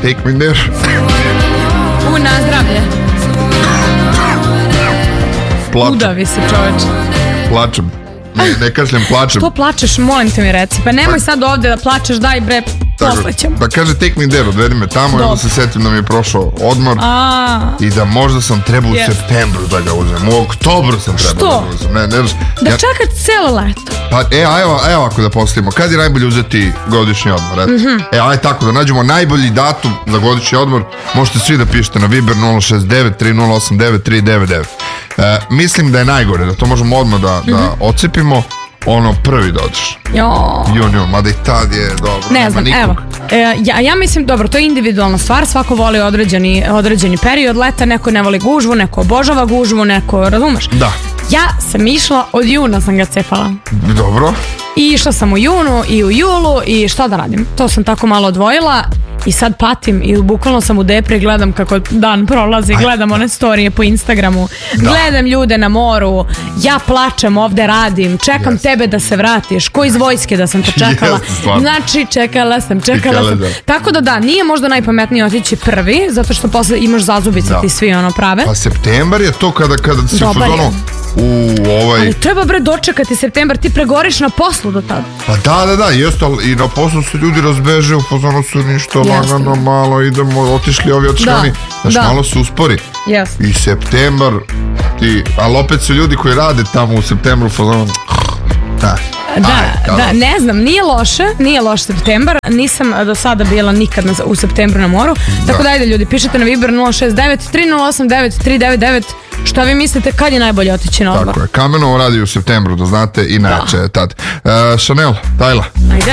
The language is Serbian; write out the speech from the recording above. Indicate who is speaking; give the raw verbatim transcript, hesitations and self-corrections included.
Speaker 1: Take me there.
Speaker 2: U, na zdravlje.
Speaker 1: Plačem.
Speaker 2: Udavi se, čoveče.
Speaker 1: Plačem. Ne, ne kažem plačem.
Speaker 2: Što plačeš, molim te mi reci. Pa nemoj sad ovde da plačeš, daj bre, posle ćemo.
Speaker 1: Da kaže take me there, odvedi me tamo. Onda se setim da mi je prošao odmor.
Speaker 2: A.
Speaker 1: I da možda sam trebao u septembru da ga uzem. U oktobru sam trebao da ga uzem. Ne, ne,
Speaker 2: da ja... čekati celo leto.
Speaker 1: Pa e, a evo, evo ako da postavimo. Kad je najbolje uzeti godišnji odmor? Eto. Mm-hmm. E, aj tako, da nađemo najbolji datum za godišnji odmor. Možete svi da pišete na Viber nula šest devet tri nula osam devet tri devet devet. E, mislim da je najgore, da to možemo odmah da, mm-hmm. da ocepimo. Ono, prvi da odeš.
Speaker 2: Jo.
Speaker 1: Jun, jun, mada i tad je dobro.
Speaker 2: Ne znam, evo. E, ja, ja mislim, dobro, to je individualna stvar. Svako voli određeni, određeni period leta. Neko ne voli gužvu, neko obožava gužvu, neko, razumeš?
Speaker 1: Da.
Speaker 2: Ja sam išla, od juna sam ga cepala.
Speaker 1: Dobro.
Speaker 2: I išla sam u junu i u julu i šta da radim? To sam tako malo odvojila. I sad patim i bukvalno sam u depri, gledam kako dan prolazi, gledam one storije po Instagramu, da. Gledam ljude na moru, ja plačem, ovde radim, čekam yes. tebe da se vratiš, ko iz vojske da sam te čekala. Yes, znači čekala sam, čekala Čekale, sam. Da. Tako da da, nije možda najpametnije otići prvi, zato što posle imaš zazubice da. Ti svi ono prave.
Speaker 1: Pa septembar je to kada, kada si
Speaker 2: Dobar
Speaker 1: u U, ovaj...
Speaker 2: Ali treba bre dočekati septembar, ti pregoriš na poslu do tada.
Speaker 1: Pa da, da, da, jeste, ali i na poslu su ljudi razbeže, upoznano su ništa, lagano, malo, idemo, otišli ovi, otišli oni, znaš, da. Malo se uspori.
Speaker 2: Yes.
Speaker 1: I septembar, ti, ali opet su ljudi koji rade tamo u septembru, upoznano, da.
Speaker 2: Da, Aj, da, ne znam, nije loše, nije loš septembar, nisam do sada bila nikad na, u septembru na moru, da. Tako da ajde ljudi, pišete na Viber nula šest devet tri nula osam devet tri devet devet, šta vi mislite kad je najbolje otići na odmor?
Speaker 1: Tako je, Kamenovo radi u septembru, da znate, i najjače je tad. Uh, Chanel, Tajla.
Speaker 2: Ajde.